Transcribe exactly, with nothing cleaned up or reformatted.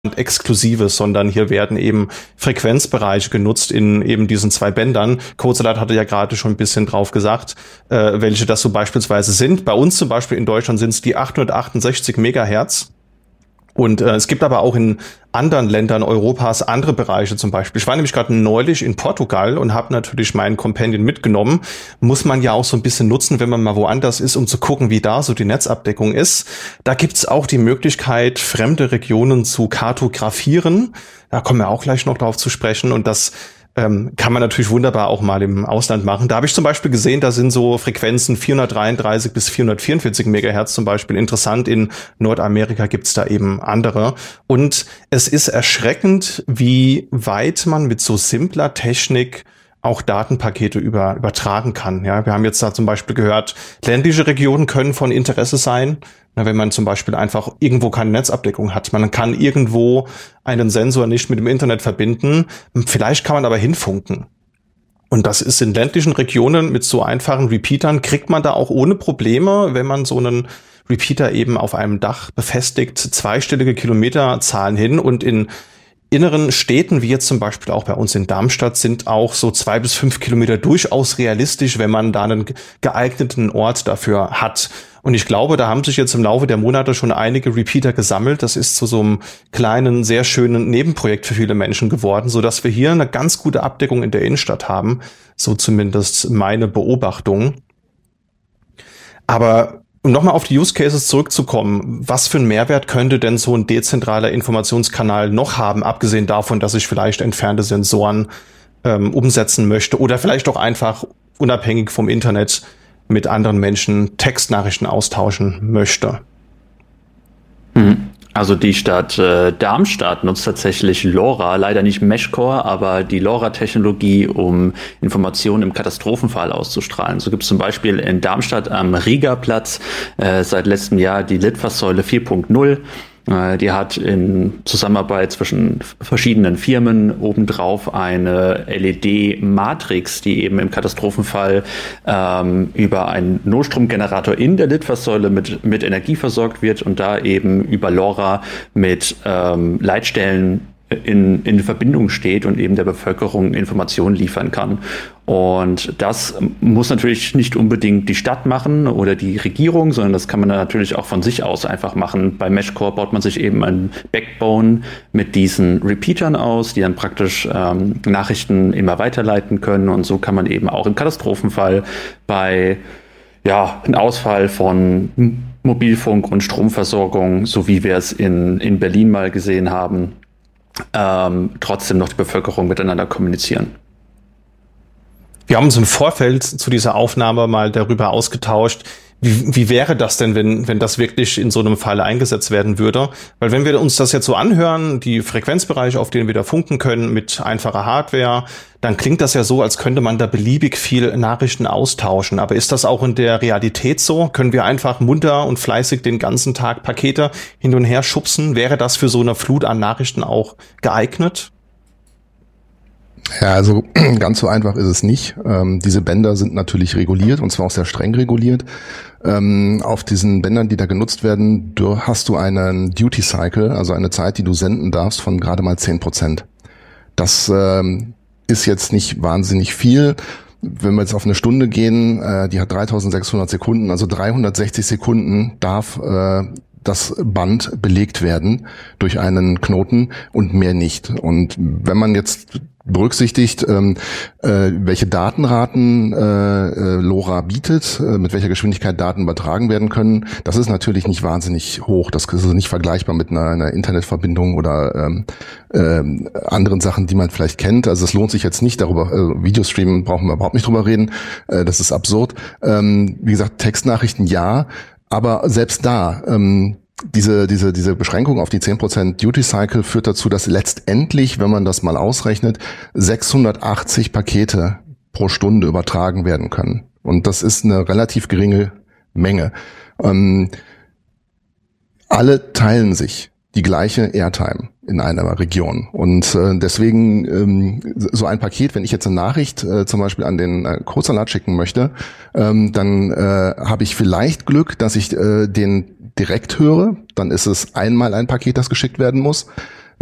Exklusives, sondern hier werden eben Frequenzbereiche genutzt in eben diesen zwei Bändern. CodeSalat hatte ja gerade schon ein bisschen drauf gesagt, äh, welche das so beispielsweise sind. Bei uns zum Beispiel in Deutschland sind es die achthundertachtundsechzig Megahertz. Und äh, es gibt aber auch in anderen Ländern Europas andere Bereiche zum Beispiel. Ich war nämlich gerade neulich in Portugal und habe natürlich meinen Companion mitgenommen. Muss man ja auch so ein bisschen nutzen, wenn man mal woanders ist, um zu gucken, wie da so die Netzabdeckung ist. Da gibt's auch die Möglichkeit, fremde Regionen zu kartografieren. Da kommen wir auch gleich noch drauf zu sprechen. Und das Ähm, kann man natürlich wunderbar auch mal im Ausland machen. Da habe ich zum Beispiel gesehen, da sind so Frequenzen vierhundertdreiunddreißig bis vierhundertvierundvierzig Megahertz zum Beispiel interessant. In Nordamerika gibt's da eben andere. Und es ist erschreckend, wie weit man mit so simpler Technik auch Datenpakete über, übertragen kann. Ja, wir haben jetzt da zum Beispiel gehört, ländliche Regionen können von Interesse sein. Na, wenn man zum Beispiel einfach irgendwo keine Netzabdeckung hat. Man kann irgendwo einen Sensor nicht mit dem Internet verbinden. Vielleicht kann man aber hinfunken. Und das ist in ländlichen Regionen mit so einfachen Repeatern, kriegt man da auch ohne Probleme, wenn man so einen Repeater eben auf einem Dach befestigt, zweistellige Kilometerzahlen hin. Und in inneren Städten, wie jetzt zum Beispiel auch bei uns in Darmstadt, sind auch so zwei bis fünf Kilometer durchaus realistisch, wenn man da einen geeigneten Ort dafür hat. Und ich glaube, da haben sich jetzt im Laufe der Monate schon einige Repeater gesammelt. Das ist zu so einem kleinen, sehr schönen Nebenprojekt für viele Menschen geworden, so dass wir hier eine ganz gute Abdeckung in der Innenstadt haben. So zumindest meine Beobachtung. Aber um nochmal auf die Use Cases zurückzukommen, was für einen Mehrwert könnte denn so ein dezentraler Informationskanal noch haben, abgesehen davon, dass ich vielleicht entfernte Sensoren ähm, umsetzen möchte oder vielleicht auch einfach unabhängig vom Internet mit anderen Menschen Textnachrichten austauschen möchte? Also die Stadt äh, Darmstadt nutzt tatsächlich LoRa, leider nicht Meshcore, aber die LoRa-Technologie, um Informationen im Katastrophenfall auszustrahlen. So gibt es zum Beispiel in Darmstadt am Riegerplatz äh, seit letztem Jahr die Litfaßsäule vier Punkt null. Die hat in Zusammenarbeit zwischen verschiedenen Firmen obendrauf eine L E D-Matrix, die eben im Katastrophenfall ähm, über einen Notstromgenerator in der Litfaßsäule mit, mit Energie versorgt wird und da eben über LoRa mit ähm, Leitstellen in, in Verbindung steht und eben der Bevölkerung Informationen liefern kann. Und das muss natürlich nicht unbedingt die Stadt machen oder die Regierung, sondern das kann man natürlich auch von sich aus einfach machen. Bei Meshcore baut man sich eben ein Backbone mit diesen Repeatern aus, die dann praktisch ähm, Nachrichten immer weiterleiten können. Und so kann man eben auch im Katastrophenfall bei ja, einem Ausfall von Mobilfunk und Stromversorgung, so wie wir es in, in Berlin mal gesehen haben, ähm, trotzdem noch die Bevölkerung miteinander kommunizieren. Wir haben uns im Vorfeld zu dieser Aufnahme mal darüber ausgetauscht, wie, wie wäre das denn, wenn, wenn das wirklich in so einem Fall eingesetzt werden würde? Weil wenn wir uns das jetzt so anhören, die Frequenzbereiche, auf denen wir da funken können mit einfacher Hardware, dann klingt das ja so, als könnte man da beliebig viel Nachrichten austauschen. Aber ist das auch in der Realität so? Können wir einfach munter und fleißig den ganzen Tag Pakete hin und her schubsen? Wäre das für so eine Flut an Nachrichten auch geeignet? Ja, also ganz so einfach ist es nicht. Ähm, diese Bänder sind natürlich reguliert und zwar auch sehr streng reguliert. Ähm, auf diesen Bändern, die da genutzt werden, du, hast du einen Duty Cycle, also eine Zeit, die du senden darfst, von gerade mal zehn Prozent. Das ähm, ist jetzt nicht wahnsinnig viel. Wenn wir jetzt auf eine Stunde gehen, äh, die hat dreitausendsechshundert Sekunden, also dreihundertsechzig Sekunden darf äh, das Band belegt werden durch einen Knoten und mehr nicht. Und wenn man jetzt berücksichtigt, ähm, äh, welche Datenraten äh, äh, LoRa bietet, äh, mit welcher Geschwindigkeit Daten übertragen werden können, das ist natürlich nicht wahnsinnig hoch. Das ist also nicht vergleichbar mit einer, einer Internetverbindung oder ähm, äh, anderen Sachen, die man vielleicht kennt. Also es lohnt sich jetzt nicht darüber, äh, Videostreamen brauchen wir überhaupt nicht drüber reden, äh, das ist absurd. Ähm, wie gesagt, Textnachrichten ja, aber selbst da, ähm, Diese, diese, diese Beschränkung auf die zehn Prozent Duty Cycle führt dazu, dass letztendlich, wenn man das mal ausrechnet, sechshundertachtzig Pakete pro Stunde übertragen werden können. Und das ist eine relativ geringe Menge. Ähm, alle teilen sich die gleiche Airtime in einer Region. Und äh, deswegen ähm, so ein Paket, wenn ich jetzt eine Nachricht äh, zum Beispiel an den äh, CodeSalat schicken möchte, ähm, dann äh, habe ich vielleicht Glück, dass ich äh, den direkt höre, dann ist es einmal ein Paket, das geschickt werden muss.